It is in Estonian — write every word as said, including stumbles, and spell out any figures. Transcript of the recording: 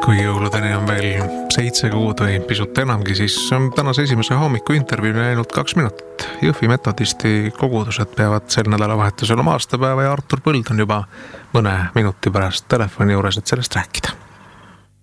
Kui jõuludeni on veel seitse kuud või pisut enamgi, siis on tänase esimese hommiku intervjuuni ainult kaks minutit. Jõhvi metodisti kogudused peavad sel nädalavahetusel oma aastapäeva ja Artur Põld on juba mõne minuti pärast telefoni juures, et sellest rääkida.